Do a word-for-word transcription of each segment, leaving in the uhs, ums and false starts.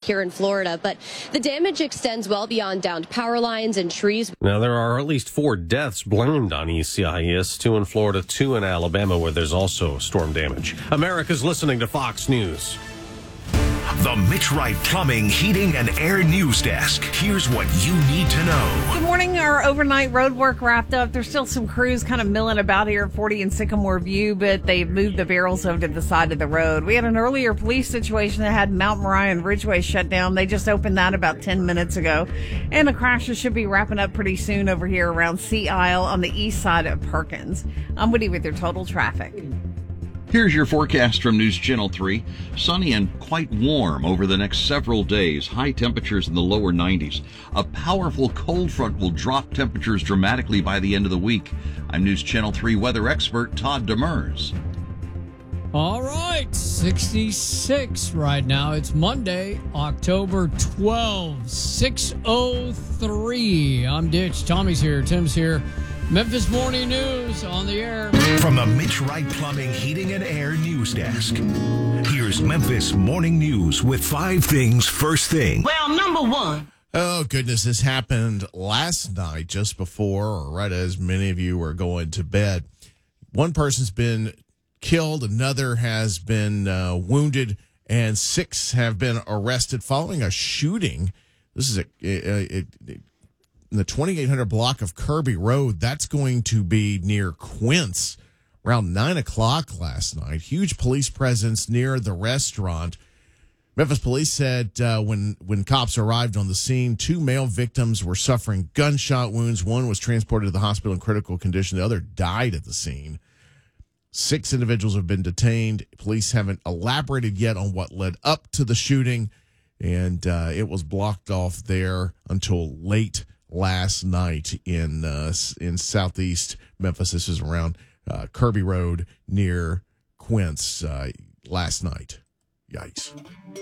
here in Florida, but the damage extends well beyond downed power lines and trees. Now, there are at least four deaths blamed on E C I S, two in Florida, two in Alabama, where there's also storm damage. America's listening to Fox News. The Mitch Wright Plumbing, Heating, and Air News Desk. Here's what you need to know. Good morning. Our overnight road work wrapped up. There's still some crews kind of milling about here at forty and Sycamore View, but they've moved the barrels over to the side of the road. We had an earlier police situation that had Mount Moriah and Ridgeway shut down. They just opened that about ten minutes ago. And the crashes should be wrapping up pretty soon over here around Sea Isle on the east side of Perkins. I'm Woody with your total traffic. Here's your forecast from News Channel three. Sunny and quite warm over the next several days. High temperatures in the lower nineties. A powerful cold front will drop temperatures dramatically by the end of the week. I'm News Channel three weather expert Todd Demers. All right, sixty-six right now. It's Monday, October twelfth, six oh three. I'm Ditch. Tommy's here. Tim's here. Memphis Morning News on the air. From the Mitch Wright Plumbing, Heating, and Air News Desk, here's Memphis Morning News with five things first thing. Well, number one. Oh, goodness, this happened last night just before, or right as many of you were going to bed. One person's been killed, another has been uh, wounded, and six have been arrested following a shooting. This is a... a, a, a in the twenty-eight hundred block of Kirby Road. That's going to be near Quince around nine o'clock last night. Huge police presence near the restaurant. Memphis police said uh, when, when cops arrived on the scene, two male victims were suffering gunshot wounds. One was transported to the hospital in critical condition. The other died at the scene. Six individuals have been detained. Police haven't elaborated yet on what led up to the shooting, and uh, it was blocked off there until late last night in uh, in southeast Memphis. This is around uh, Kirby Road near Quince uh, last night. Yikes.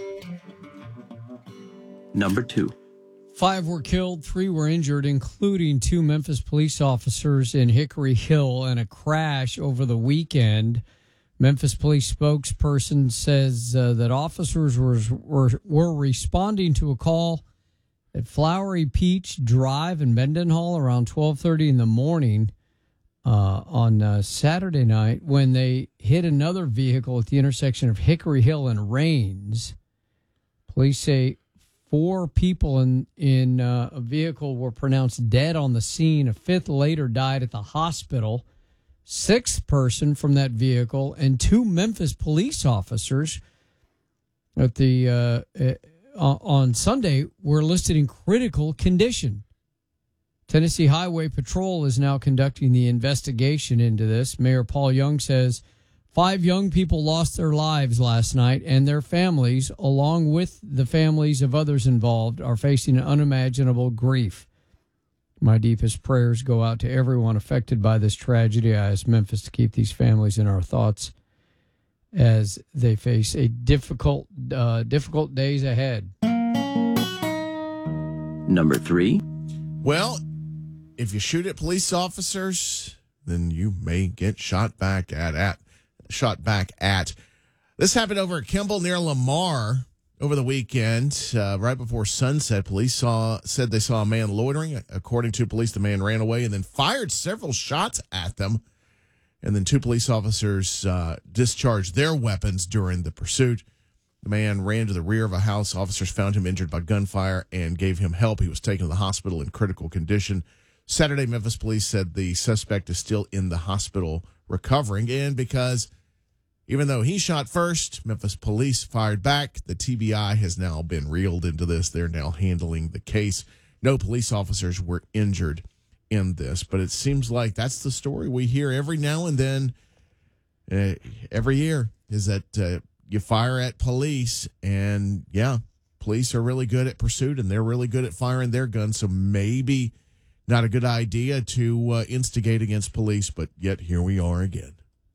Number two. Five were killed, three were injured, including two Memphis police officers in Hickory Hill in a crash over the weekend. Memphis police spokesperson says uh, that officers were, were were responding to a call at Flowery Peach Drive in Mendenhall around twelve thirty in the morning uh, on uh, Saturday night when they hit another vehicle at the intersection of Hickory Hill and Rains. Police say four people in, in uh, a vehicle were pronounced dead on the scene. A fifth later died at the hospital. Sixth person from that vehicle and two Memphis police officers at the... Uh, Uh, on Sunday were listed in critical condition. Tennessee Highway Patrol is now conducting the investigation into this. Mayor Paul Young says five young people lost their lives last night, and their families, along with the families of others involved, are facing unimaginable grief. My deepest prayers go out to everyone affected by this tragedy. I ask Memphis to keep these families in our thoughts as they face a difficult, uh, difficult days ahead. Number three. Well, if you shoot at police officers, then you may get shot back at, at shot back at. This happened over at Kimball near Lamar over the weekend. Uh, right before sunset, police saw said they saw a man loitering. According to police, the man ran away and then fired several shots at them. And then two police officers uh, discharged their weapons during the pursuit. The man ran to the rear of a house. Officers found him injured by gunfire and gave him help. He was taken to the hospital in critical condition. Saturday, Memphis police said the suspect is still in the hospital recovering. And because even though he shot first, Memphis police fired back, the T B I has now been reeled into this. They're now handling the case. No police officers were injured in this, but it seems like that's the story we hear every now and then, uh, every year, is that uh, you fire at police, and yeah, police are really good at pursuit, and they're really good at firing their guns, so maybe not a good idea to uh, instigate against police, but yet here we are again.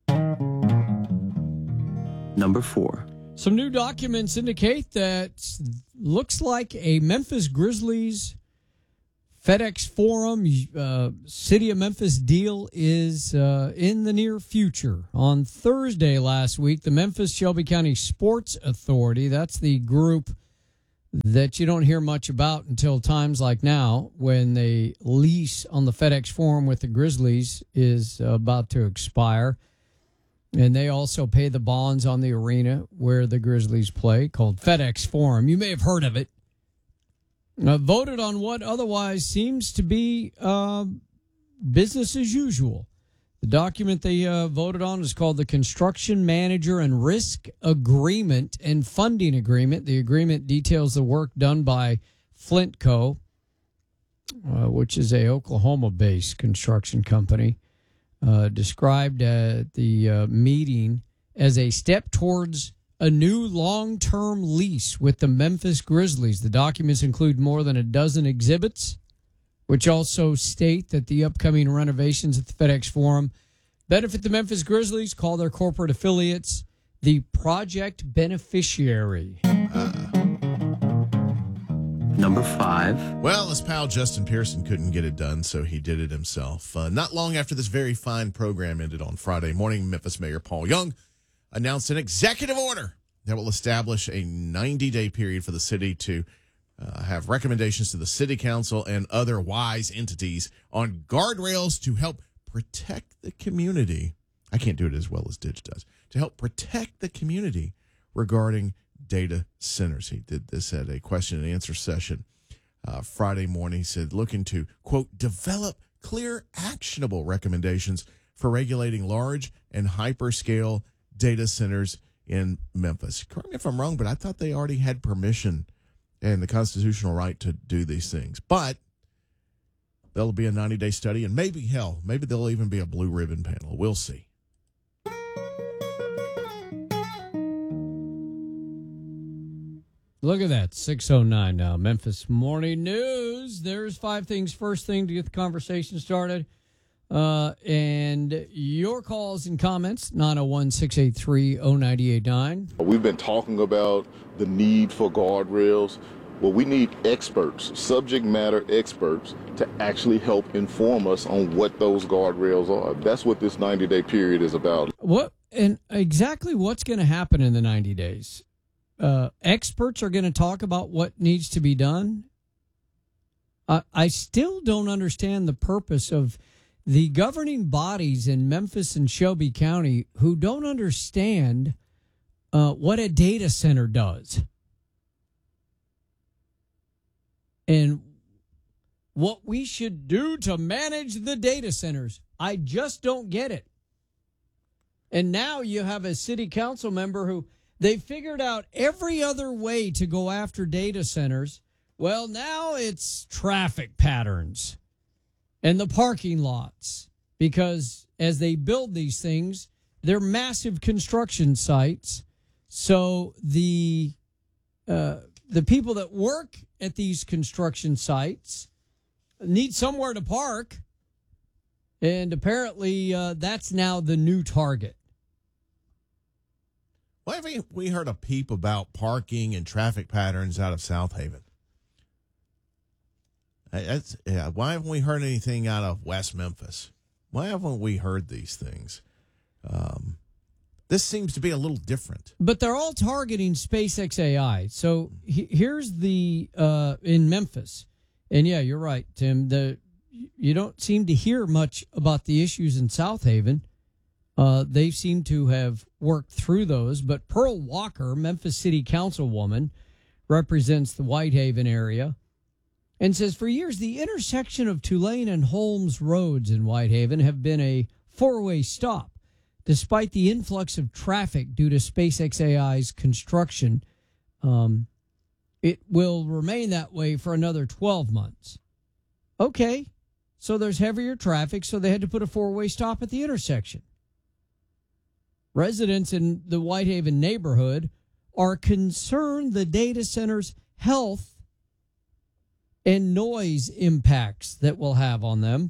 Number four. Some new documents indicate that looks like a Memphis Grizzlies FedEx Forum, uh, City of Memphis deal is uh, in the near future. On Thursday last week, the Memphis Shelby County Sports Authority, that's the group that you don't hear much about until times like now when the lease on the FedEx Forum with the Grizzlies is about to expire. And they also pay the bonds on the arena where the Grizzlies play, called FedEx Forum. You may have heard of it. Uh, voted on what otherwise seems to be uh, business as usual. The document they uh, voted on is called the Construction Manager and Risk Agreement and Funding Agreement. The agreement details the work done by Flintco, uh, which is a Oklahoma-based construction company, uh, described at the uh, meeting as a step towards a new long-term lease with the Memphis Grizzlies. The documents include more than a dozen exhibits, which also state that the upcoming renovations at the FedEx Forum benefit the Memphis Grizzlies. Call their corporate affiliates the project beneficiary. Uh, Number five. well, his pal Justin Pearson couldn't get it done, so he did it himself. Uh, not long after this very fine program ended on Friday morning, Memphis Mayor Paul Young announced an executive order that will establish a ninety-day period for the city to Uh, have recommendations to the city council and other wise entities on guardrails to help protect the community. I can't do it as well as Ditch does. To help protect the community regarding data centers. He did this at a question and answer session uh, Friday morning. He said, looking to, quote, develop clear, actionable recommendations for regulating large and hyperscale data centers in Memphis. Correct me if I'm wrong, but I thought they already had permission and the constitutional right to do these things. But there'll be a ninety-day study, and maybe, hell, maybe there'll even be a blue ribbon panel. We'll see. Look at that, six oh nine now. Memphis Morning News. There's five things. First thing to get the conversation started. Uh, and your calls and comments, nine oh one, six eight three, oh nine eight nine. We've been talking about the need for guardrails. Well, we need experts, subject matter experts, to actually help inform us on what those guardrails are. That's what this ninety-day period is about. What and exactly what's going to happen in the ninety days? Uh, experts are going to talk about what needs to be done. Uh, I still don't understand the purpose of the governing bodies in Memphis and Shelby County who don't understand uh, what a data center does and what we should do to manage the data centers. I just don't get it. And now you have a city council member who they figured out every other way to go after data centers. Well, now it's traffic patterns and the parking lots, because as they build these things, they're massive construction sites. So the uh, the people that work at these construction sites need somewhere to park, and apparently uh, that's now the new target. Why haven't we heard a peep about parking and traffic patterns out of South Haven? That's, yeah, why haven't we heard anything out of West Memphis? Why haven't we heard these things? Um, this seems to be a little different. But they're all targeting SpaceX A I. So he, here's the uh, in Memphis, and yeah, you're right, Tim. The you don't seem to hear much about the issues in South Haven. Uh, they seem to have worked through those. But Pearl Walker, Memphis City Councilwoman, represents the Whitehaven area. And says, for years, the intersection of Tulane and Holmes roads in Whitehaven have been a four-way stop. Despite the influx of traffic due to SpaceX A I's construction, um, it will remain that way for another twelve months. Okay, so there's heavier traffic, so they had to put a four-way stop at the intersection. Residents in the Whitehaven neighborhood are concerned the data center's health and noise impacts that will have on them,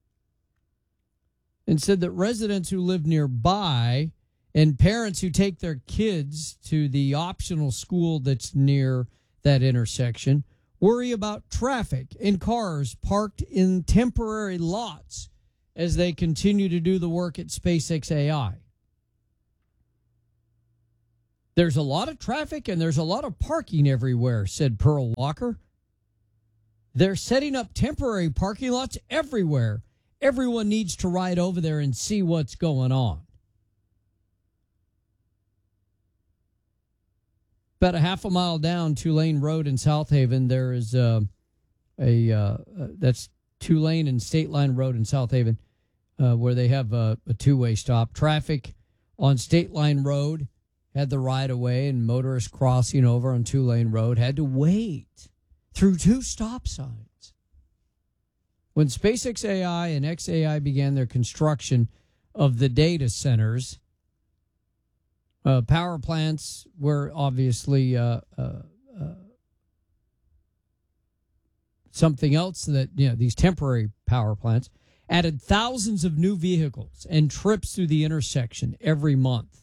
and said that residents who live nearby and parents who take their kids to the optional school that's near that intersection worry about traffic and cars parked in temporary lots as they continue to do the work at SpaceX A I. There's a lot of traffic and there's a lot of parking everywhere, said Pearl Walker. They're setting up temporary parking lots everywhere. Everyone needs to ride over there and see what's going on. About a half a mile down Tulane Road in South Haven, there is uh, a, uh, uh, that's Tulane and State Line Road in South Haven, uh, where they have a, a two-way stop. Traffic on State Line Road had the right-of-way, and motorists crossing over on Tulane Road had to wait through two stop signs. When SpaceX A I and X A I began their construction of the data centers, uh, power plants were obviously uh, uh, uh, something else that, you know, these temporary power plants added thousands of new vehicles and trips through the intersection every month.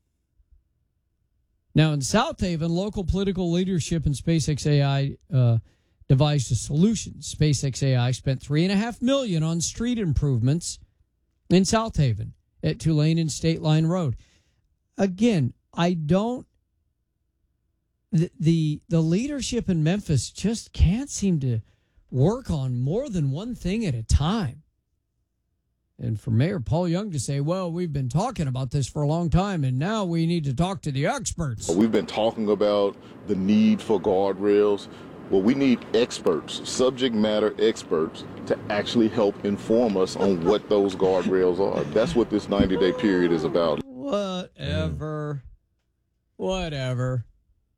Now, in South Haven, local political leadership and SpaceX A I uh, devised a solution. SpaceX A I spent three and a half million on street improvements in South Haven at Tulane and State Line Road. Again, I don't. The, the the leadership in Memphis just can't seem to work on more than one thing at a time. And for Mayor Paul Young to say, well, we've been talking about this for a long time, and now we need to talk to the experts. We've been talking about the need for guardrails. Well, we need experts, subject matter experts, to actually help inform us on what those guardrails are. That's what this ninety-day period is about. Whatever. Whatever.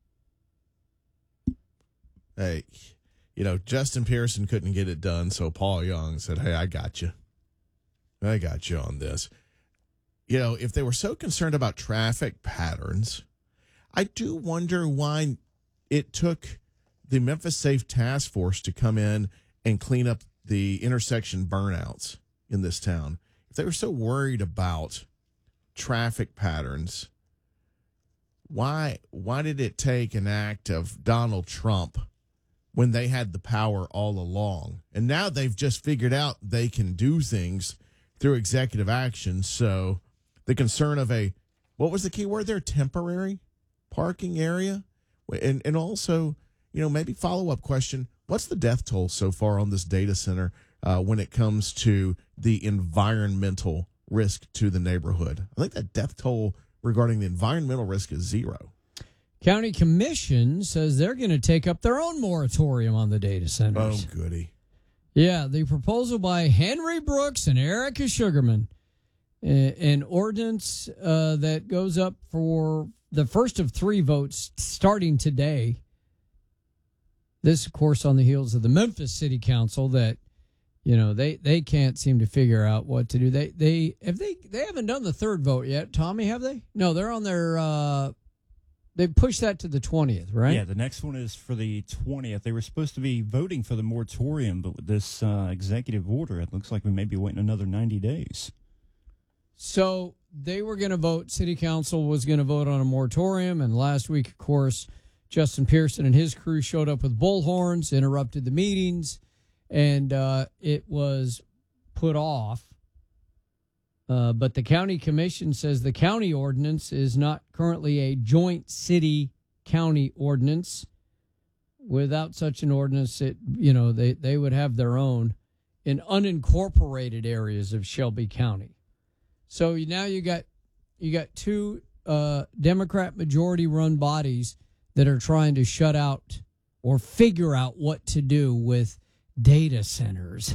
Hey, you know, Justin Pearson couldn't get it done, so Paul Young said, hey, I got you. I got you on this. You know, if they were so concerned about traffic patterns, I do wonder why it took the Memphis Safe Task Force to come in and clean up the intersection burnouts in this town. If they were so worried about traffic patterns, why why did it take an act of Donald Trump when they had the power all along? And now they've just figured out they can do things through executive action. So the concern of a, what was the key word there? Temporary parking area? And and also, you know, maybe follow-up question, what's the death toll so far on this data center uh, when it comes to the environmental risk to the neighborhood? I think that death toll regarding the environmental risk is zero. County Commission says they're going to take up their own moratorium on the data centers. Oh, goody. Yeah, the proposal by Henry Brooks and Erica Sugarman, an ordinance uh, that goes up for the first of three votes starting today. This, of course, on the heels of the Memphis City Council that, you know, they, they can't seem to figure out what to do. They they have they they haven't done the third vote yet. Tommy, have they? No, they're on their. Uh, they pushed that to the twentieth, right? Yeah, the next one is for the twentieth. They were supposed to be voting for the moratorium, but with this uh, executive order, it looks like we may be waiting another ninety days. So they were going to vote. City Council was going to vote on a moratorium, and last week, of course, Justin Pearson and his crew showed up with bullhorns, interrupted the meetings, and uh, it was put off. Uh, but the county commission says the county ordinance is not currently a joint city-county ordinance. Without such an ordinance, it you know they, they would have their own in unincorporated areas of Shelby County. So now you got you got two uh, Democrat majority-run bodies that are trying to shut out or figure out what to do with data centers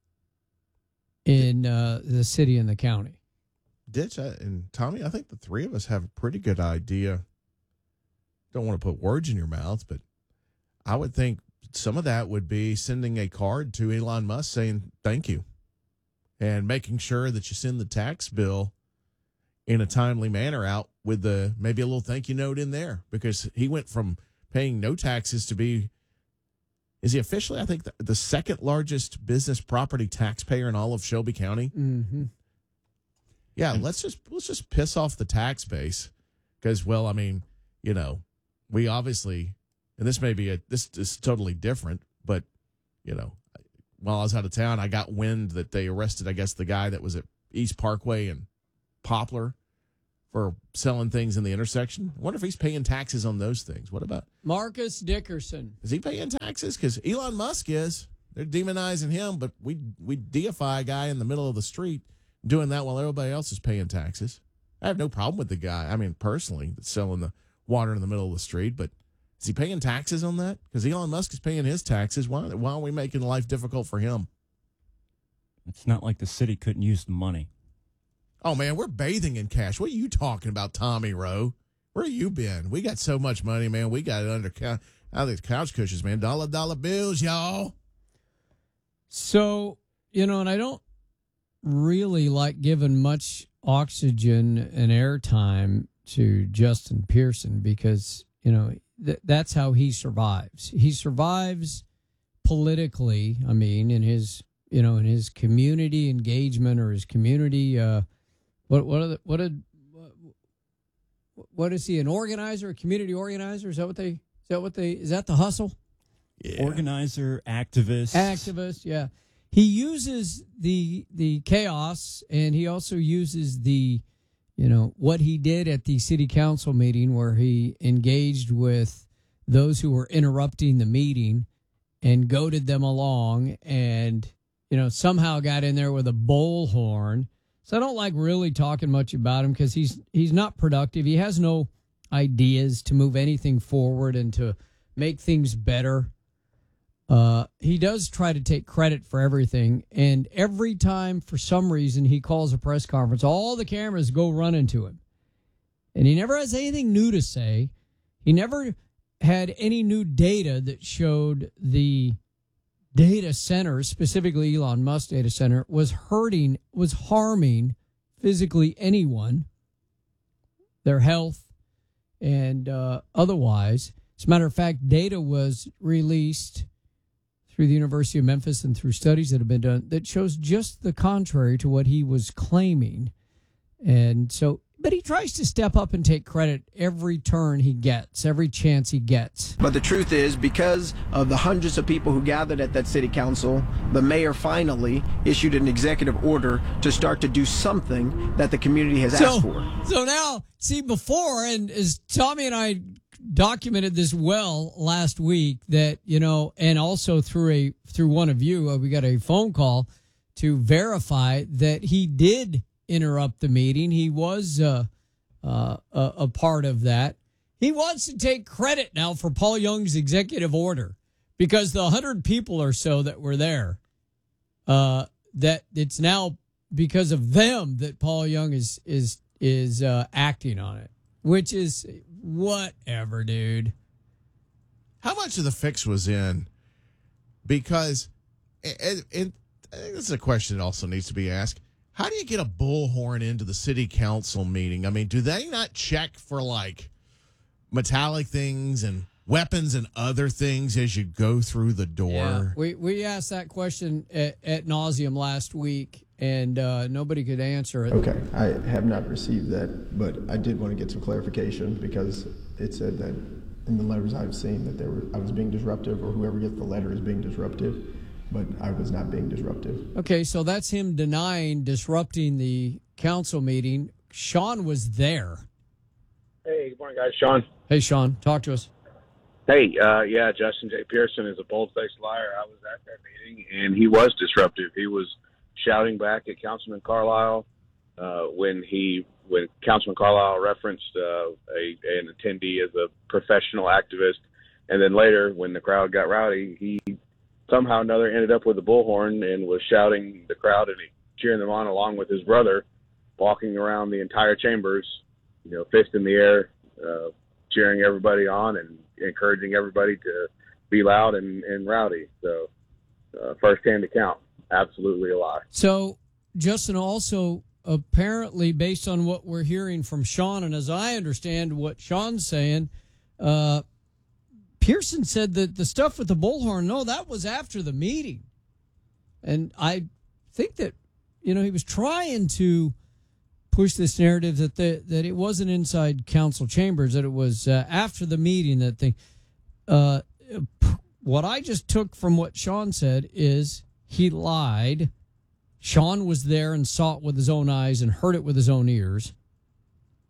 in uh, the city and the county. Ditch and Tommy, I think the three of us have a pretty good idea. Don't want to put words in your mouth, but I would think some of that would be sending a card to Elon Musk saying thank you and making sure that you send the tax bill in a timely manner out with the maybe a little thank you note in there, because he went from paying no taxes to be, is he officially, I think, the, the second largest business property taxpayer in all of Shelby County? Mm-hmm. Yeah, let's just let's just piss off the tax base, because, well, I mean, you know, we obviously, and this may be a this is totally different, but you know, while I was out of town, I got wind that they arrested, I guess, the guy that was at East Parkway and Poplar for selling things in the intersection. I wonder if he's paying taxes on those things. What about Marcus Dickerson? Is he paying taxes? Because Elon Musk is. They're demonizing him, but we we deify a guy in the middle of the street doing that while everybody else is paying taxes. I have no problem with the guy. I mean, personally, that's selling the water in the middle of the street, but is he paying taxes on that? Because Elon Musk is paying his taxes. Why, why are we making life difficult for him? It's not like the city couldn't use the money. Oh, man, we're bathing in cash. What are you talking about, Tommy Rowe? Where have you been? We got so much money, man. We got it under couch, out of the couch cushions, man. Dollar, dollar bills, y'all. So, you know, and I don't really like giving much oxygen and airtime to Justin Pearson because, you know, th- that's how he survives. He survives politically, I mean, in his, you know, in his community engagement or his community, uh, what, what, are the, what, a, what is he, an organizer, a community organizer? Is that what they, is that what they, is that the hustle? Yeah. Organizer, activist. Activist, yeah. He uses the the chaos, and he also uses the, you know, what he did at the city council meeting where he engaged with those who were interrupting the meeting and goaded them along and, you know, somehow got in there with a bullhorn. So I don't like really talking much about him because he's he's not productive. He has no ideas to move anything forward and to make things better. Uh, he does try to take credit for everything, and every time, for some reason, he calls a press conference, all the cameras go running to him. And he never has anything new to say. He never had any new data that showed the data center, specifically Elon Musk data center, was hurting, was harming physically anyone, their health, and uh, otherwise. As a matter of fact, data was released through the University of Memphis and through studies that have been done that shows just the contrary to what he was claiming. And so, but he tries to step up and take credit every turn he gets, every chance he gets. But the truth is, because of the hundreds of people who gathered at that city council, the mayor finally issued an executive order to start to do something that the community has so, asked for. So now, see, before, and as Tommy and I documented this well last week, that, you know, and also through a through one of you, uh, we got a phone call to verify that he did interrupt the meeting. He was uh, uh, a, a part of that. He wants to take credit now for Paul Young's executive order because the hundred people or so that were there, uh, that it's now because of them that Paul Young is is is uh, acting on it, which is whatever, dude. How much of the fix was in? Because, and, and I think this is a question that also needs to be asked. How do you get a bullhorn into the city council meeting? I mean, do they not check for, like, metallic things and weapons and other things as you go through the door? Yeah, we, we asked that question at, at nauseum last week, and uh, nobody could answer it. Okay, I have not received that, but I did want to get some clarification because it said that in the letters I've seen that there were I was being disruptive, or whoever gets the letter is being disruptive, but I was not being disruptive. Okay, so that's him denying disrupting the council meeting. Sean was there. Hey, good morning, guys. Sean. Hey, Sean, talk to us. Hey, uh, yeah, Justin J. Pearson is a bold-faced liar. I was at that meeting, and he was disruptive. He was shouting back at Councilman Carlisle uh, when he when Councilman Carlisle referenced uh, a an attendee as a professional activist, and then later when the crowd got rowdy, he somehow or another ended up with a bullhorn and was shouting the crowd and cheering them on along with his brother, walking around the entire chambers, you know, fist in the air, uh, cheering everybody on and encouraging everybody to be loud and, and rowdy. So uh, first-hand account. Absolutely a lie. So, Justin, also apparently, based on what we're hearing from Sean, and as I understand what Sean's saying, uh, Pearson said that the stuff with the bullhorn, no, that was after the meeting. And I think that, you know, he was trying to push this narrative that the, that it wasn't inside council chambers, that it was uh, after the meeting that thing. Uh, what I just took from what Sean said is he lied. Sean was there and saw it with his own eyes and heard it with his own ears.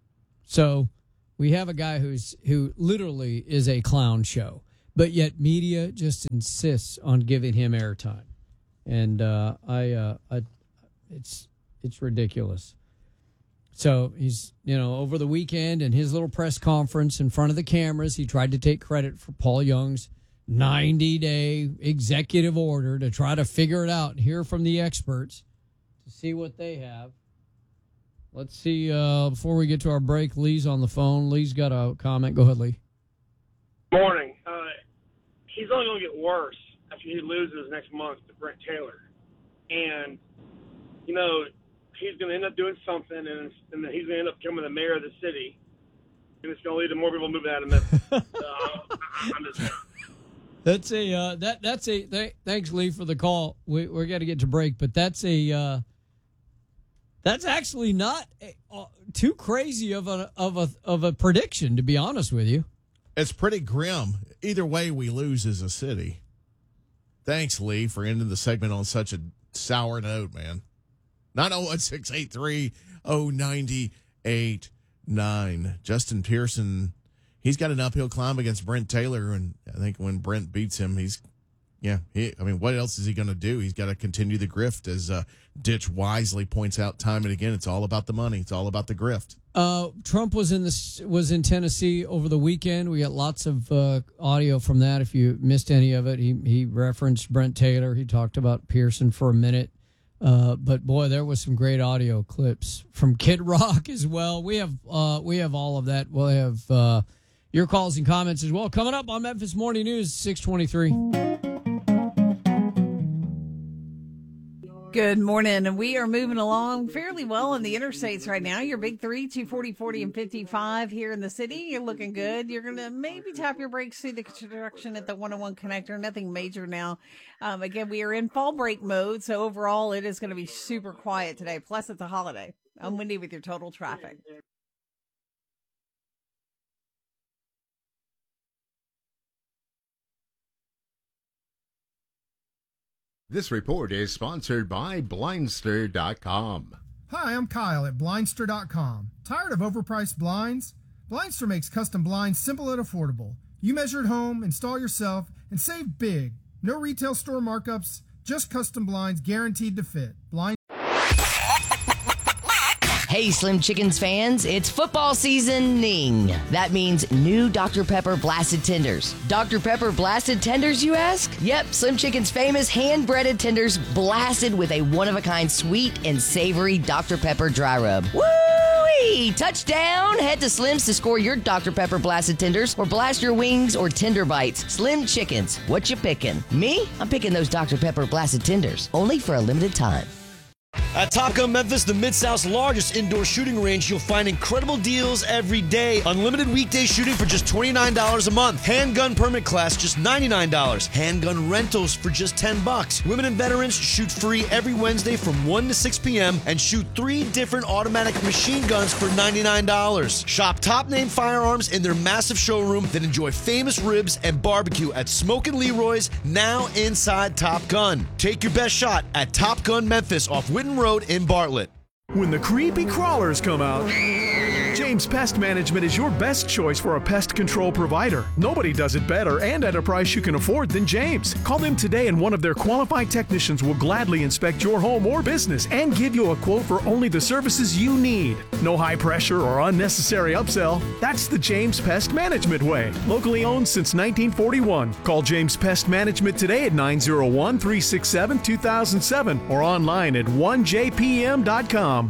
So we have a guy who's who literally is a clown show, but yet media just insists on giving him airtime, and uh, I, uh, I, it's it's ridiculous. So he's, you know, over the weekend in his little press conference in front of the cameras, he tried to take credit for Paul Young's ninety-day executive order to try to figure it out and hear from the experts to see what they have. Let's see, uh, before we get to our break, Lee's on the phone. Lee's got a comment. Go ahead, Lee. Morning. Uh, he's only going to get worse after he loses next month to Brent Taylor. And, you know, he's going to end up doing something, and, and then he's going to end up becoming the mayor of the city. And it's going to lead to more people moving out of Memphis. So, I, I'm just... That's a uh, that that's a th- thanks, Lee, for the call. We we're got to get to break, but that's a uh, that's actually not a, uh, too crazy of a of a of a prediction, to be honest with you. It's pretty grim. Either way, we lose as a city. Thanks, Lee, for ending the segment on such a sour note, man. nine oh one, six eight three, oh nine eight nine. Justin Pearson, he's got an uphill climb against Brent Taylor, and I think when Brent beats him, he's, yeah, he, I mean, what else is he going to do? He's got to continue the grift, as uh, Ditch wisely points out time and again. It's all about the money. It's all about the grift. Uh, Trump was in this was in Tennessee over the weekend. We got lots of uh, audio from that. If you missed any of it, he he referenced Brent Taylor. He talked about Pearson for a minute. Uh, but boy, there was some great audio clips from Kid Rock as well. We have uh, we have all of that. We'll have uh, your calls and comments as well coming up on Memphis Morning News six twenty-three. Good morning, and we are moving along fairly well in the interstates right now. Your big three, two forty, forty, and fifty-five here in the city. You're looking good. You're going to maybe tap your brakes through the construction at the one oh one connector. Nothing major now. Um, again, we are in fall break mode, so overall it is going to be super quiet today. Plus, it's a holiday. I'm Wendy with your total traffic. This report is sponsored by Blindster dot com. Hi, I'm Kyle at Blindster dot com. Tired of overpriced blinds? Blindster makes custom blinds simple and affordable. You measure at home, install yourself, and save big. No retail store markups, just custom blinds guaranteed to fit. Blind. Hey, Slim Chickens fans, it's football seasoning. That means new Doctor Pepper Blasted Tenders. Doctor Pepper Blasted Tenders, you ask? Yep, Slim Chickens' famous hand-breaded tenders blasted with a one-of-a-kind sweet and savory Doctor Pepper dry rub. Woo-wee! Touchdown! Head to Slim's to score your Doctor Pepper Blasted Tenders or blast your wings or tender bites. Slim Chickens, what you picking? Me? I'm picking those Doctor Pepper Blasted Tenders, only for a limited time. At Top Gun Memphis, the Mid-South's largest indoor shooting range, you'll find incredible deals every day. Unlimited weekday shooting for just twenty-nine dollars a month. Handgun permit class, just ninety-nine dollars. Handgun rentals for just ten bucks. Women and veterans shoot free every Wednesday from one to six p.m. and shoot three different automatic machine guns for ninety-nine dollars. Shop top-name firearms in their massive showroom, then enjoy famous ribs and barbecue at Smokin' Leroy's, now inside Top Gun. Take your best shot at Top Gun Memphis off Whitten Road in Bartlett. When the creepy crawlers come out, James Pest Management is your best choice for a pest control provider. Nobody does it better and at a price you can afford than James. Call them today and one of their qualified technicians will gladly inspect your home or business and give you a quote for only the services you need. No high pressure or unnecessary upsell. That's the James Pest Management way. Locally owned since nineteen forty-one. Call James Pest Management today at nine oh one, three six seven, two thousand seven or online at one j p m dot com.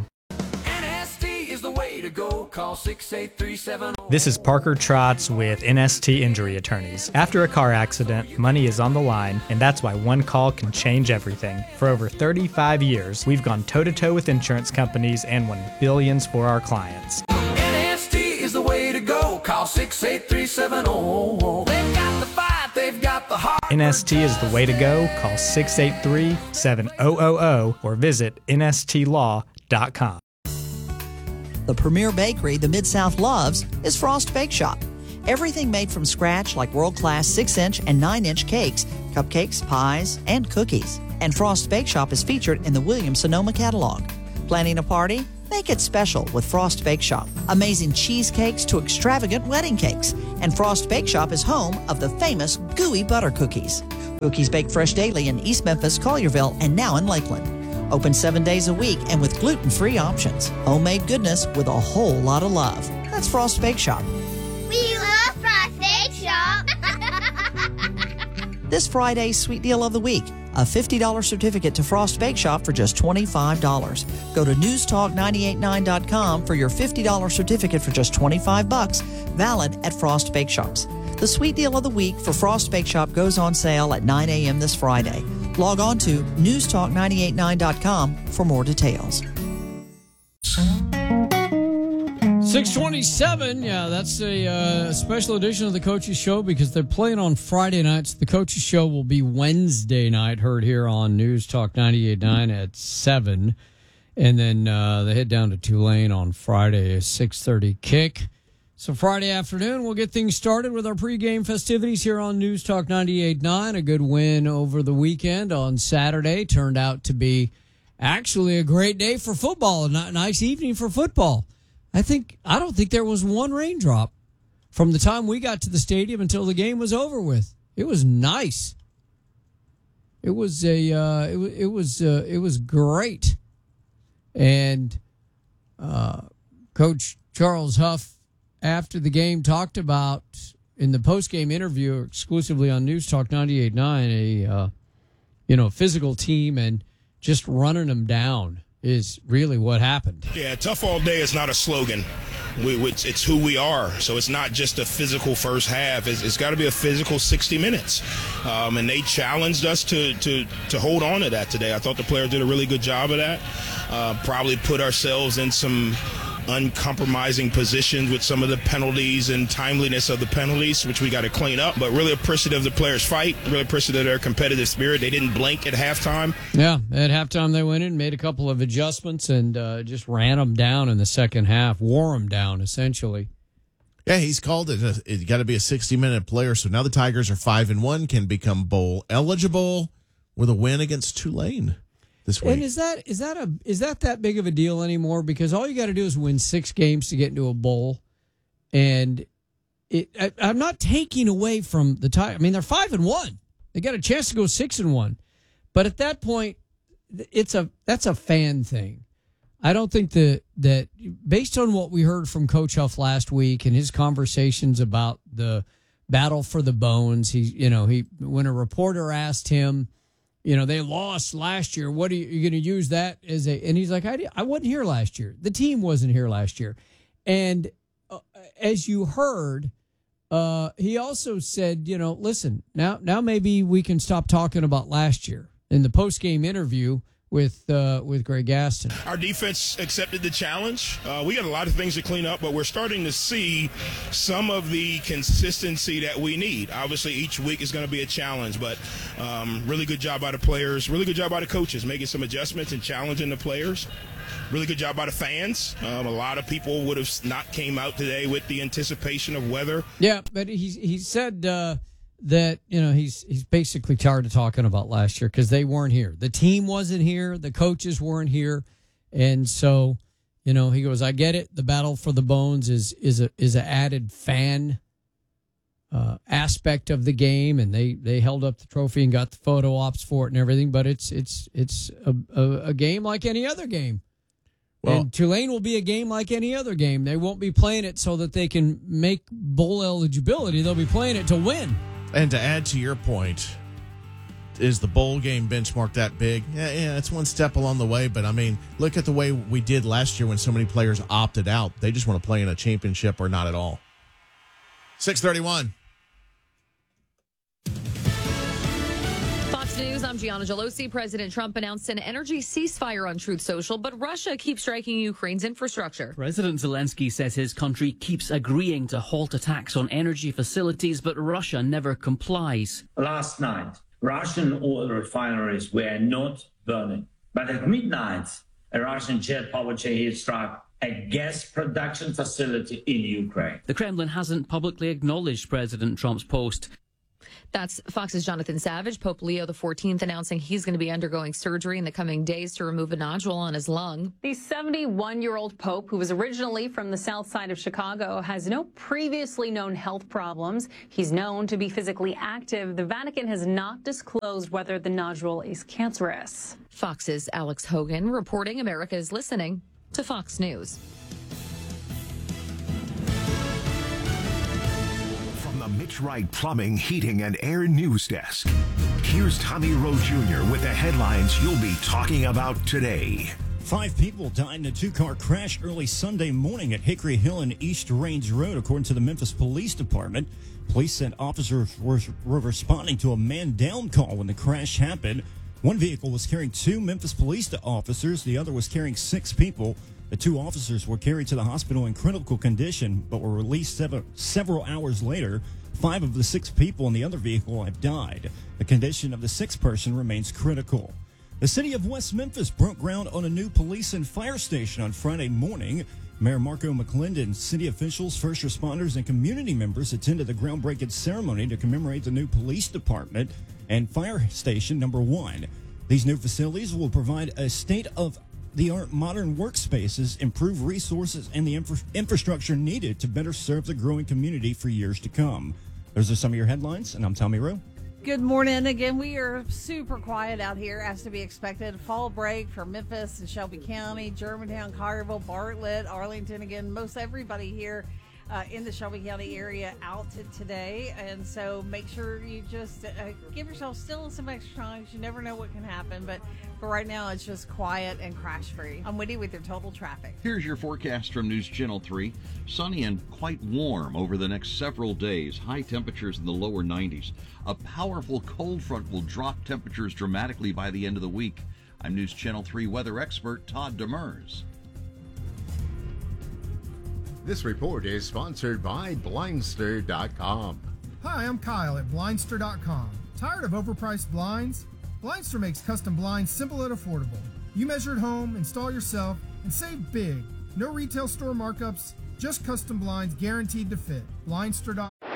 Call six eight three seven. This is Parker Trotz with N S T Injury Attorneys. After a car accident, money is on the line, and that's why one call can change everything. For over thirty-five years, we've gone toe-to-toe with insurance companies and won billions for our clients. N S T is the way to go. Call six eight three seven zero. They've got the fight, they've got the heart. N S T is the way to go. Call six eight three, seven thousand or visit N S T law dot com. The premier bakery the Mid-South loves is Frost Bake Shop. Everything made from scratch like world-class six inch and nine inch cakes, cupcakes, pies, and cookies. And Frost Bake Shop is featured in the Williams-Sonoma catalog. Planning a party? Make it special with Frost Bake Shop. Amazing cheesecakes to extravagant wedding cakes. And Frost Bake Shop is home of the famous gooey butter cookies. Cookies baked fresh daily in East Memphis, Collierville, and now in Lakeland. Open seven days a week and with gluten-free options. Homemade goodness with a whole lot of love. That's Frost Bake Shop. We love Frost Bake Shop. This Friday's sweet deal of the week. A fifty dollars certificate to Frost Bake Shop for just twenty-five dollars. Go to news talk nine eight nine dot com for your fifty dollars certificate for just twenty-five bucks, valid at Frost Bake Shops. The sweet deal of the week for Frost Bake Shop goes on sale at nine a.m. this Friday. Log on to news talk nine eight nine dot com for more details. six twenty-seven, yeah, that's a uh, special edition of the Coaches Show because they're playing on Friday nights. The Coaches Show will be Wednesday night, heard here on News Talk ninety-eight point nine at seven. And then uh, they head down to Tulane on Friday, a six thirty kick. So Friday afternoon, we'll get things started with our pregame festivities here on News Talk ninety-eight point nine. A good win over the weekend on Saturday. Turned out to be actually a great day for football, a nice evening for football. I think I don't think there was one raindrop from the time we got to the stadium until the game was over with. It was nice. It was a uh, it, it was uh, it was great, and uh, Coach Charles Huff after the game talked about in the post game interview exclusively on News Talk ninety-eight point nine a uh, you know physical team and just running them down is really what happened. Yeah, tough all day is not a slogan. We, it's, it's who we are. So it's not just a physical first half. It's, it's got to be a physical sixty minutes. Um, and they challenged us to, to, to hold on to that today. I thought the players did a really good job of that. Uh, probably put ourselves in some uncompromising positions with some of the penalties and timeliness of the penalties, which we got to clean up. But really appreciative of the players' fight, really appreciative of their competitive spirit. They didn't blink at halftime. Yeah, at halftime they went in, made a couple of adjustments, and uh, just ran them down in the second half, wore them down, essentially. Yeah, he's called it. A, it got to be a sixty-minute player. So now the Tigers are five and one, can become bowl eligible with a win against Tulane this week. And is that is that a is that that big of a deal anymore? Because all you got to do is win six games to get into a bowl, and it. I, I'm not taking away from the Tigers. I mean, they're five and one. They got a chance to go six and one, but at that point, it's a that's a fan thing. I don't think that that based on what we heard from Coach Huff last week and his conversations about the battle for the bones, he you know he when a reporter asked him, you know, they lost last year. What are you, you going to use that as a? And he's like, I, I wasn't here last year. The team wasn't here last year. And uh, as you heard, uh, he also said, you know, listen, now now maybe we can stop talking about last year. In the post game interview with uh, with Greg Gaston, our defense accepted the challenge. Uh, we got a lot of things to clean up, but we're starting to see some of the consistency that we need. Obviously, each week is going to be a challenge, but um, really good job by the players, really good job by the coaches, making some adjustments and challenging the players. Really good job by the fans. Um, a lot of people would have not came out today with the anticipation of weather. Yeah, but he he said uh, that, you know, he's he's basically tired of talking about last year because they weren't here. The team wasn't here. The coaches weren't here. And so, you know, he goes, I get it. The battle for the bones is is a is an added fan uh, aspect of the game, and they, they held up the trophy and got the photo ops for it and everything. But it's it's it's a, a, a game like any other game. Well, and Tulane will be a game like any other game. They won't be playing it so that they can make bowl eligibility. They'll be playing it to win. And to add to your point, is the bowl game benchmark that big? Yeah, yeah, it's one step along the way. But, I mean, look at the way we did last year when so many players opted out. They just want to play in a championship or not at all. six thirty-one. News, I'm Gianna Gelosi. President Trump announced an energy ceasefire on Truth Social, but Russia keeps striking Ukraine's infrastructure. President Zelensky says his country keeps agreeing to halt attacks on energy facilities, but Russia never complies. Last night, Russian oil refineries were not burning, but at midnight, a Russian jet powered Shahid struck a gas production facility in Ukraine. The Kremlin hasn't publicly acknowledged President Trump's post. That's Fox's Jonathan Savage. Pope Leo the fourteenth announcing he's going to be undergoing surgery in the coming days to remove a nodule on his lung. The seventy-one-year-old Pope, who was originally from the south side of Chicago, has no previously known health problems. He's known to be physically active. The Vatican has not disclosed whether the nodule is cancerous. Fox's Alex Hogan reporting. America is listening to Fox News. From the Mitch Wright Plumbing, Heating, and Air News Desk, here's Tommy Rowe Junior with the headlines you'll be talking about today. Five people died in a two-car crash early Sunday morning at Hickory Hill and East Range Road, according to the Memphis Police Department. Police said officers were, were responding to a man-down call when the crash happened. One vehicle was carrying two Memphis police officers. The other was carrying six people. The two officers were carried to the hospital in critical condition, but were released several, several hours later. Five of the six people in the other vehicle have died. The condition of the sixth person remains critical. The city of West Memphis broke ground on a new police and fire station on Friday morning. Mayor Marco McClendon, city officials, first responders, and community members attended the groundbreaking ceremony to commemorate the new police department and fire station number one. These new facilities will provide a state-of-the-art modern workspaces, improve resources, and the infra- infrastructure needed to better serve the growing community for years to come. Those are some of your headlines, and I'm Tommy Rowe. Good morning. Again, we are super quiet out here, as to be expected. Fall break for Memphis and Shelby County, Germantown, Collierville, Bartlett, Arlington. Again, most everybody here uh, in the Shelby County area out to today. And so make sure you just uh, give yourself still some extra time. You never know what can happen. But for right now, it's just quiet and crash-free. I'm Whitty with your total traffic. Here's your forecast from News Channel three. Sunny and quite warm over the next several days. High temperatures in the lower nineties. A powerful cold front will drop temperatures dramatically by the end of the week. I'm News Channel three weather expert Todd Demers. This report is sponsored by Blindster dot com. Hi, I'm Kyle at Blindster dot com. Tired of overpriced blinds? Blindster makes custom blinds simple and affordable. You measure at home, install yourself, and save big. No retail store markups, just custom blinds guaranteed to fit. Blindster dot com.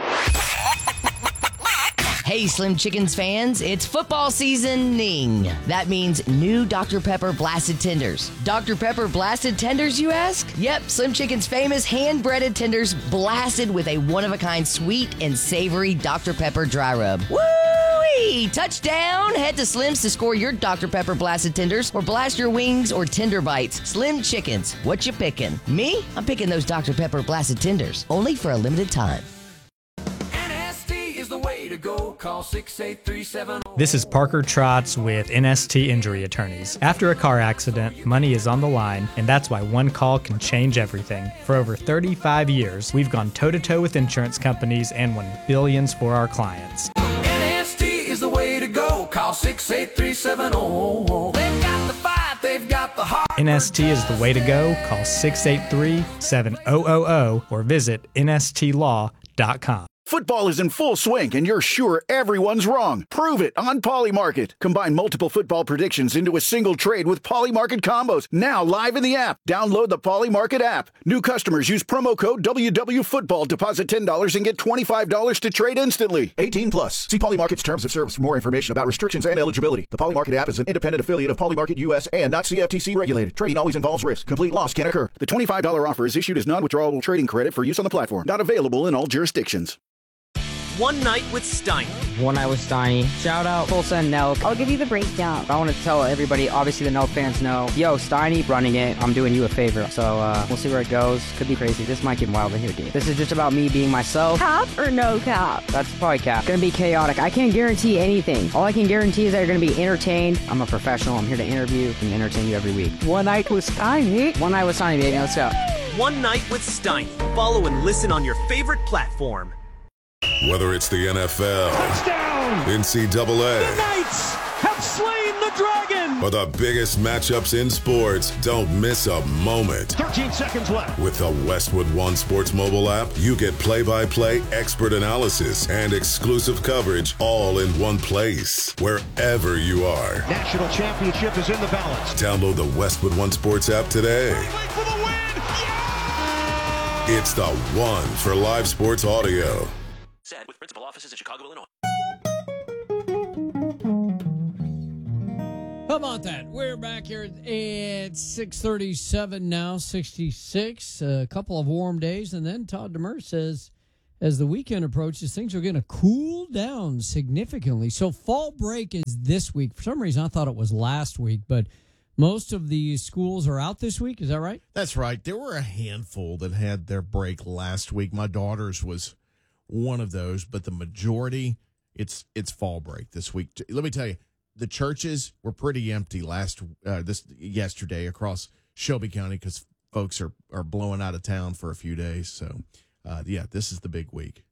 Hey, Slim Chickens fans, it's football seasoning. That means new Doctor Pepper Blasted Tenders. Doctor Pepper Blasted Tenders, you ask? Yep, Slim Chicken's famous hand-breaded tenders blasted with a one-of-a-kind sweet and savory Doctor Pepper dry rub. Woo-wee! Touchdown! Head to Slim's to score your Doctor Pepper Blasted Tenders or blast your wings or tender bites. Slim Chickens, what you picking? Me? I'm picking those Doctor Pepper Blasted Tenders, only for a limited time. Go call six eight three seven zero. This is Parker Trotz with N S T Injury Attorneys. After a car accident, money is on the line, and that's why one call can change everything. For over thirty-five years, we've gone toe-to-toe with insurance companies and won billions for our clients. N S T is the way to go. Call six eight three seven zero. They've got the fight, they've got the heart. N S T is the way to go. Call six eight three seven zero zero zero or visit N S T law dot com. Football is in full swing, and you're sure everyone's wrong. Prove it on Polymarket. Combine multiple football predictions into a single trade with Polymarket combos. Now live in the app. Download the Polymarket app. New customers use promo code W W Football. Deposit ten dollars and get twenty-five dollars to trade instantly. eighteen plus. See Polymarket's terms of service for more information about restrictions and eligibility. The Polymarket app is an independent affiliate of Polymarket U S and not C F T C regulated. Trading always involves risk. Complete loss can occur. The twenty-five dollars offer is issued as non-withdrawable trading credit for use on the platform. Not available in all jurisdictions. One Night with Steiny. One Night with Steiny. Shout out Tulsa and Nelk. I'll give you the breakdown. I want to tell everybody, obviously the Nelk fans know, yo, Steiny running it. I'm doing you a favor. So uh, we'll see where it goes. Could be crazy. This might get wild in here, dude. This is just about me being myself. Cap or no cap? That's probably cap. Gonna be chaotic. I can't guarantee anything. All I can guarantee is that you're gonna be entertained. I'm a professional. I'm here to interview and entertain you every week. One Night with Steiny. One Night with Steiny, baby. Let's go. One Night with Steiny. Follow and listen on your favorite platform. Whether it's the N F L, touchdown, N C double A, the Knights have slain the dragon, or the biggest matchups in sports, don't miss a moment. thirteen seconds left. With the Westwood One Sports mobile app, you get play-by-play expert analysis and exclusive coverage all in one place, wherever you are. National championship is in the balance. Download the Westwood One Sports app today. For the win. Yeah! It's the one for live sports audio. Said with principal offices in Chicago, Illinois. How about that? We're back here at six thirty-seven now, sixty-six. A couple of warm days, and then Todd Demers says, as the weekend approaches, things are going to cool down significantly. So fall break is this week. For some reason, I thought it was last week, but most of the schools are out this week. Is that right? That's right. There were a handful that had their break last week. My daughter's was one of those, but the majority, it's it's fall break this week. Let me tell you, the churches were pretty empty last uh, this yesterday across Shelby County because folks are, are blowing out of town for a few days. So, uh, yeah, this is the big week.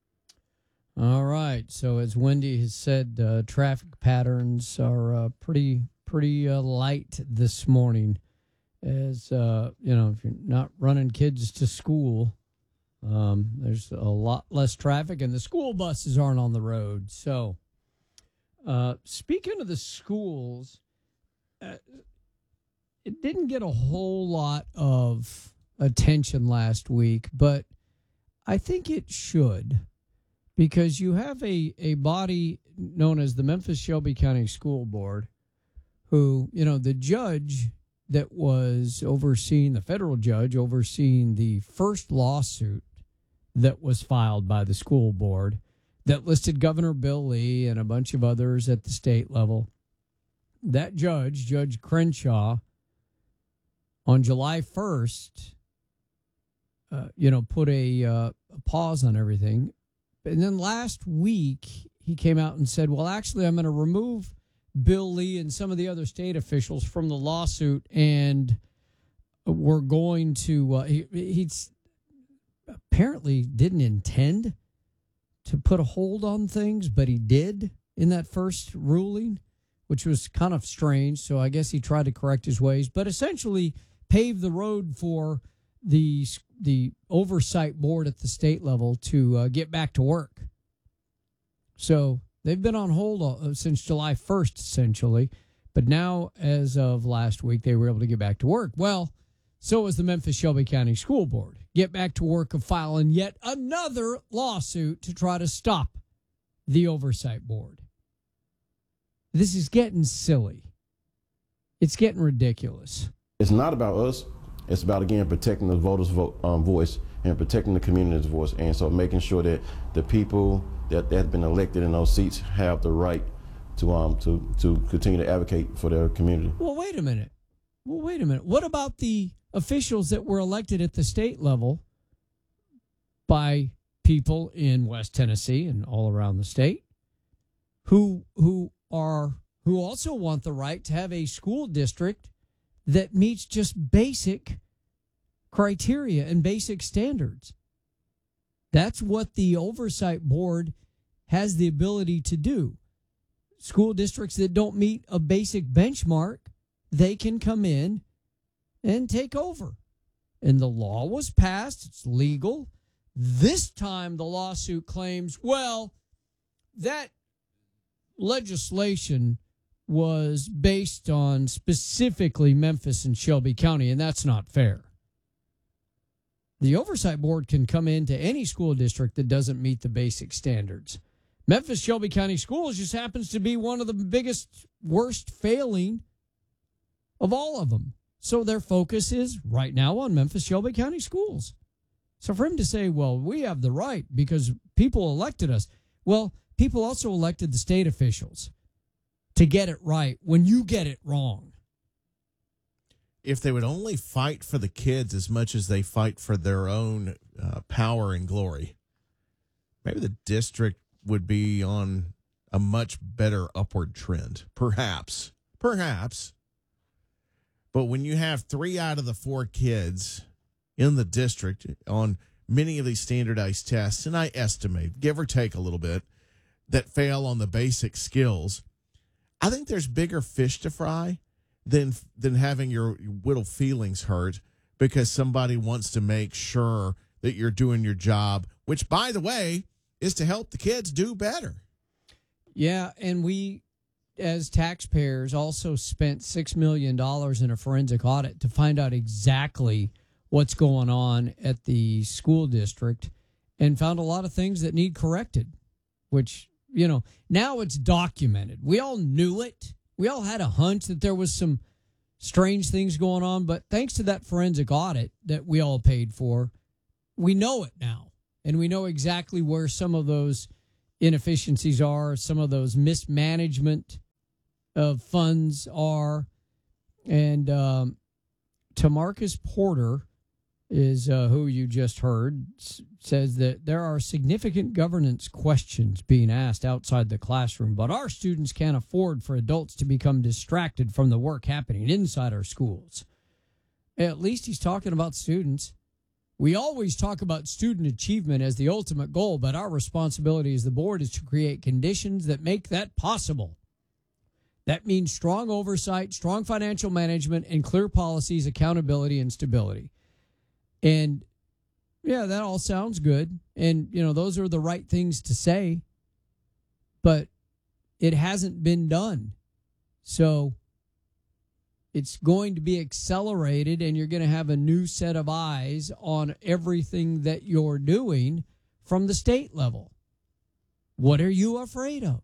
All right. So as Wendy has said, uh, traffic patterns are uh, pretty pretty uh, light this morning. As uh, you know, if you're not running kids to school, um, there's a lot less traffic, and the school buses aren't on the road. So. Uh, speaking of the schools, uh, it didn't get a whole lot of attention last week, but I think it should, because you have a, a body known as the Memphis Shelby County School Board, who, you know, the judge that was overseeing, the federal judge overseeing the first lawsuit that was filed by the school board, that listed Governor Bill Lee and a bunch of others at the state level. That judge, Judge Crenshaw, on July first, uh, you know, put a, uh, a pause on everything. And then last week, he came out and said, well, actually, I'm going to remove Bill Lee and some of the other state officials from the lawsuit, and we're going to, uh, he he's apparently didn't intend to put a hold on things, but he did in that first ruling, which was kind of strange. So I guess he tried to correct his ways, but essentially paved the road for the the oversight board at the state level to uh, get back to work. So they've been on hold uh, since July first, essentially. But now, as of last week, they were able to get back to work. Well, so was the Memphis Shelby County School Board. Get back to work of filing yet another lawsuit to try to stop the oversight board. This is getting silly. It's getting ridiculous. It's not about us. It's about, again, protecting the voters' vo- um, voice and protecting the community's voice. And so making sure that the people that, that have been elected in those seats have the right to um to, to continue to advocate for their community. Well, wait a minute. Well, wait a minute. What about the officials that were elected at the state level by people in West Tennessee and all around the state who who are who also want the right to have a school district that meets just basic criteria and basic standards? That's what the oversight board has the ability to do. School districts that don't meet a basic benchmark, they can come in and take over. And the law was passed. It's legal. This time the lawsuit claims, well, that legislation was based on specifically Memphis and Shelby County, and that's not fair. The oversight board can come into any school district that doesn't meet the basic standards. Memphis Shelby County Schools just happens to be one of the biggest, worst failing of all of them. So their focus is right now on Memphis Shelby County Schools. So for him to say, well, we have the right because people elected us. Well, people also elected the state officials to get it right when you get it wrong. If they would only fight for the kids as much as they fight for their own uh, power and glory, maybe the district would be on a much better upward trend. Perhaps. Perhaps. But when you have three out of the four kids in the district on many of these standardized tests, and I estimate, give or take a little bit, that fail on the basic skills, I think there's bigger fish to fry than than having your little feelings hurt because somebody wants to make sure that you're doing your job, which, by the way, is to help the kids do better. Yeah, and we, as taxpayers, also spent six million dollars in a forensic audit to find out exactly what's going on at the school district and found a lot of things that need corrected, which, you know, now it's documented. We all knew it We all had a hunch that there was some strange things going on, but thanks to that forensic audit that we all paid for, we know it now. And we know exactly where some of those inefficiencies are, some of those mismanagement of funds are. And um, Tamarcus Porter is uh, who you just heard, s- says that there are significant governance questions being asked outside the classroom, but our students can't afford for adults to become distracted from the work happening inside our schools. At least he's talking about students. We always talk about student achievement as the ultimate goal, but our responsibility as the board is to create conditions that make that possible. That means strong oversight, strong financial management, and clear policies, accountability, and stability. And, yeah, that all sounds good. And, you know, those are the right things to say. But it hasn't been done. So it's going to be accelerated, and you're going to have a new set of eyes on everything that you're doing from the state level. What are you afraid of?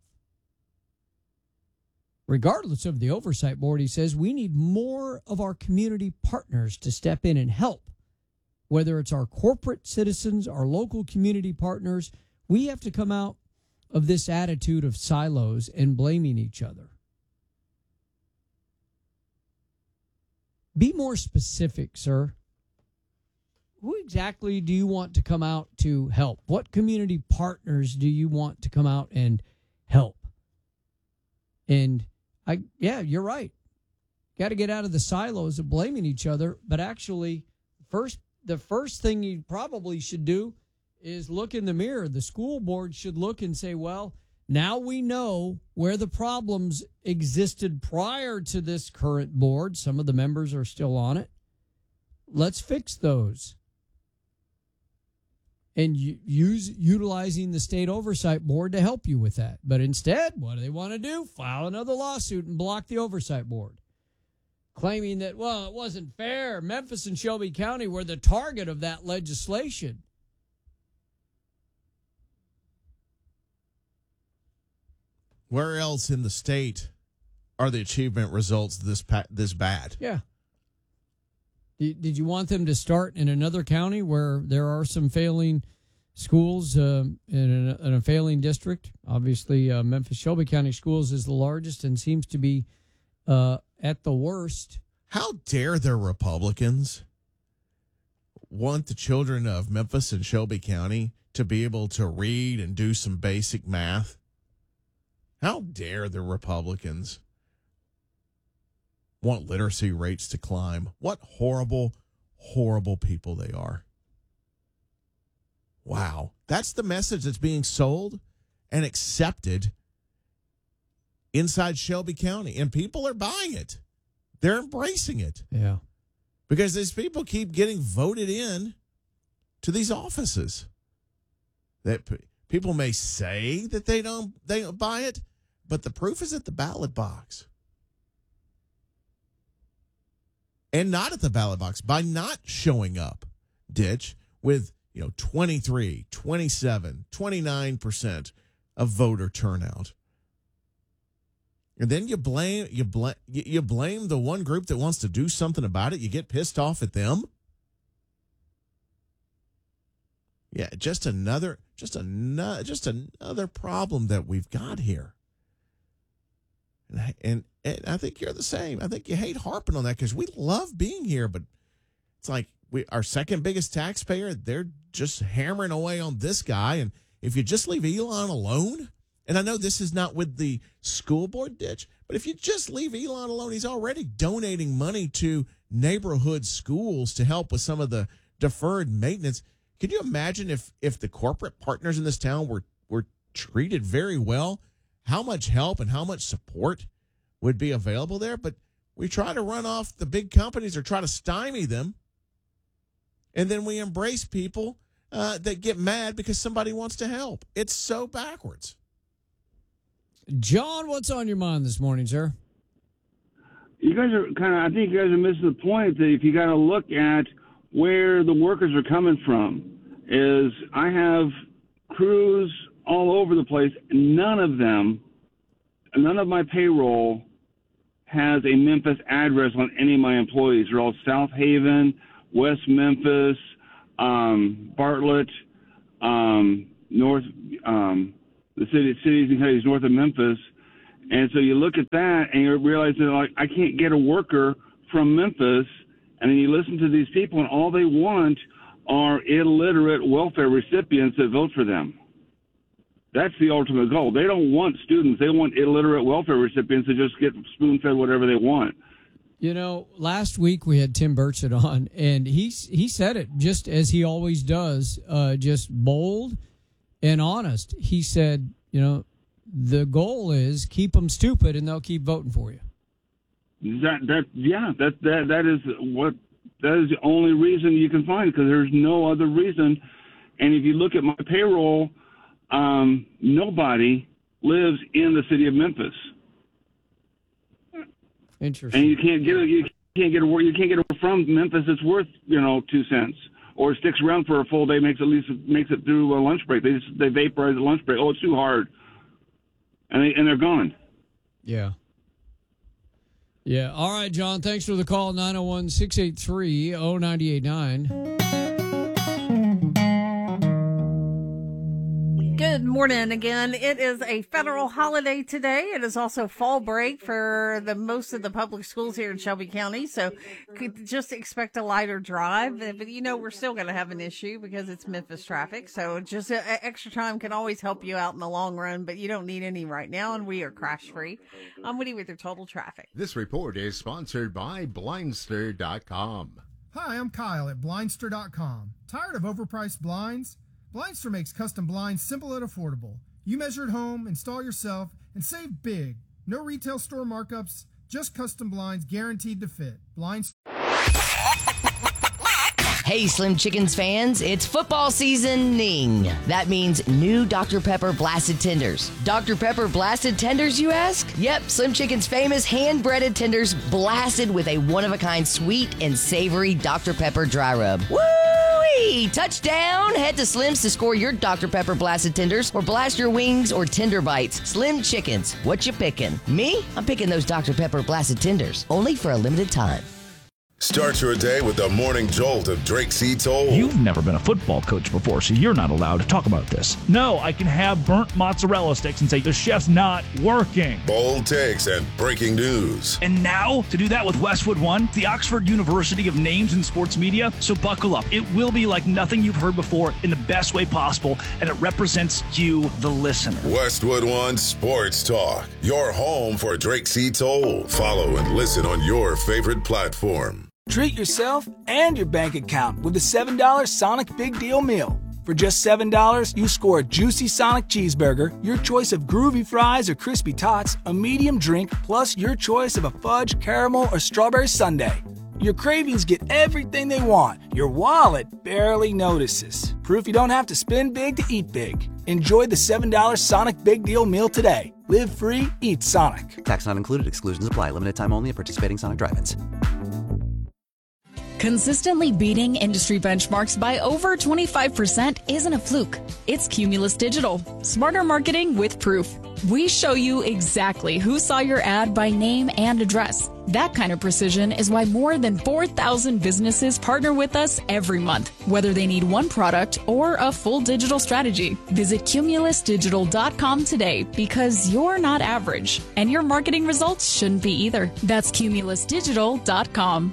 Regardless of the oversight board, he says, we need more of our community partners to step in and help. Whether it's our corporate citizens, our local community partners, we have to come out of this attitude of silos and blaming each other. Be more specific, sir. Who exactly do you want to come out to help? What community partners do you want to come out and help? And I, yeah, you're right. Got to get out of the silos of blaming each other. But actually, first, the first thing you probably should do is look in the mirror. The school board should look and say, well, now we know where the problems existed prior to this current board. Some of the members are still on it. Let's fix those. And use utilizing the state oversight board to help you with that. But instead, what do they want to do? File another lawsuit and block the oversight board, claiming that, well, it wasn't fair. Memphis and Shelby County were the target of that legislation. Where else in the state are the achievement results this pa- this bad? Yeah. Did you want them to start in another county where there are some failing schools uh, in, a, in a failing district? Obviously, uh, Memphis Shelby County Schools is the largest and seems to be uh, at the worst. How dare the Republicans want the children of Memphis and Shelby County to be able to read and do some basic math? How dare the Republicans want literacy rates to climb? What horrible, horrible people they are. Wow. That's the message that's being sold and accepted inside Shelby County. And people are buying it. They're embracing it. Yeah. Because these people keep getting voted in to these offices. That p- people may say that they don't they don't buy it, but the proof is at the ballot box. And not at the ballot box, by not showing up, Ditch, with, you know, twenty-three, twenty-seven, twenty-nine percent of voter turnout. And then you blame you blame you blame the one group that wants to do something about it. You get pissed off at them. Yeah, just another just another just another problem that we've got here. And I, and, and I think you're the same. I think you hate harping on that because we love being here, but it's like we our second biggest taxpayer, they're just hammering away on this guy. And if you just leave Elon alone, and I know this is not with the school board, Ditch, but if you just leave Elon alone, he's already donating money to neighborhood schools to help with some of the deferred maintenance. Could you imagine if if the corporate partners in this town were were treated very well, how much help and how much support would be available there? But we try to run off the big companies or try to stymie them, and then we embrace people uh, that get mad because somebody wants to help. It's so backwards. John, what's on your mind this morning, sir? You guys are kind of, I think you guys are missing the point that if you got to look at where the workers are coming from, is I have crews all over the place. None of them, none of my payroll has a Memphis address on any of my employees. They're all South Haven, West Memphis, um, Bartlett, um, North, um, the city, cities and counties north of Memphis. And so you look at that and you realize that, like, I can't get a worker from Memphis. And then you listen to these people, and all they want are illiterate welfare recipients that vote for them. That's the ultimate goal. They don't want students. They want illiterate welfare recipients to just get spoon-fed whatever they want. You know, last week we had Tim Burchett on, and he, he said it just as he always does, uh, just bold and honest. He said, you know, the goal is keep them stupid and they'll keep voting for you. That that yeah that that that is what that is the only reason you can find, because there's no other reason. And if you look at my payroll, um, nobody lives in the city of Memphis. Interesting. And you can't get a, you can't get a you can't get a from Memphis. It's worth you know two cents, or it sticks around for a full day, makes at least makes it through a lunch break. They just, they vaporize the lunch break. Oh, it's too hard. And, they, and they're gone. Yeah. Yeah. All right, John. Thanks for the call. nine oh one, six eight three, oh nine eight nine. Good morning again. It is a federal holiday today. It is also fall break for the most of the public schools here in Shelby County. So could just expect a lighter drive. But, you know, we're still going to have an issue because it's Memphis traffic. So just uh, extra time can always help you out in the long run, but you don't need any right now. And we are crash free. I'm Woody with your total traffic. This report is sponsored by Blindster dot com. Hi, I'm Kyle at Blindster dot com. Tired of overpriced blinds? Blindster makes custom blinds simple and affordable. You measure at home, install yourself, and save big. No retail store markups, just custom blinds guaranteed to fit. Blindster. Hey, Slim Chickens fans, it's football seasoning. That means new Doctor Pepper Blasted Tenders. Doctor Pepper Blasted Tenders, you ask? Yep, Slim Chickens' famous hand-breaded tenders blasted with a one-of-a-kind sweet and savory Doctor Pepper dry rub. Woo-wee! Touchdown! Head to Slim's to score your Doctor Pepper Blasted Tenders or blast your wings or tender bites. Slim Chickens, what you picking? Me? I'm picking those Doctor Pepper Blasted Tenders, only for a limited time. Start your day with the morning jolt of Drake C. Toll. You've never been a football coach before, so you're not allowed to talk about this. No, I can have burnt mozzarella sticks and say the chef's not working. Bold takes and breaking news. And now, to do that with Westwood One, the Oxford University of Names in Sports Media. So buckle up. It will be like nothing you've heard before in the best way possible, and it represents you, the listener. Westwood One Sports Talk, your home for Drake C. Toll. Follow and listen on your favorite platform. Treat yourself and your bank account with a seven dollar Sonic Big Deal Meal. For just seven dollars, you score a juicy Sonic cheeseburger, your choice of groovy fries or crispy tots, a medium drink, plus your choice of a fudge, caramel, or strawberry sundae. Your cravings get everything they want. Your wallet barely notices. Proof you don't have to spend big to eat big. Enjoy the seven dollar Sonic Big Deal Meal today. Live free, eat Sonic. Tax not included. Exclusions apply. Limited time only at participating Sonic drive-ins. Consistently beating industry benchmarks by over twenty-five percent isn't a fluke. It's Cumulus Digital. Smarter marketing with proof. We show you exactly who saw your ad by name and address. That kind of precision is why more than four thousand businesses partner with us every month, whether they need one product or a full digital strategy. Visit Cumulus Digital dot com today, because you're not average, and your marketing results shouldn't be either. That's Cumulus Digital dot com.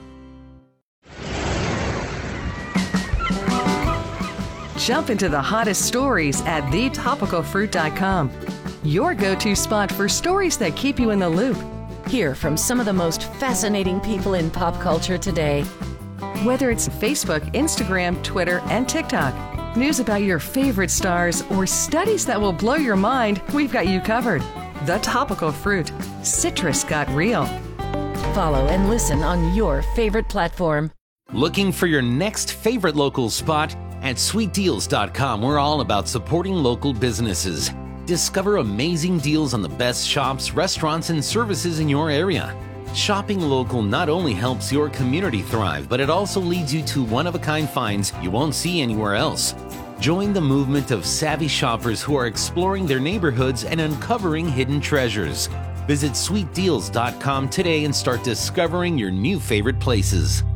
Jump into the hottest stories at the topical fruit dot com. Your go-to spot for stories that keep you in the loop. Hear from some of the most fascinating people in pop culture today. Whether it's Facebook, Instagram, Twitter, and TikTok, news about your favorite stars, or studies that will blow your mind, we've got you covered. The Topical Fruit. Citrus got real. Follow and listen on your favorite platform. Looking for your next favorite local spot? At sweet deals dot com, we're all about supporting local businesses. Discover amazing deals on the best shops, restaurants, and services in your area. Shopping local not only helps your community thrive, but it also leads you to one-of-a-kind finds you won't see anywhere else. Join the movement of savvy shoppers who are exploring their neighborhoods and uncovering hidden treasures. Visit sweet deals dot com today and start discovering your new favorite places.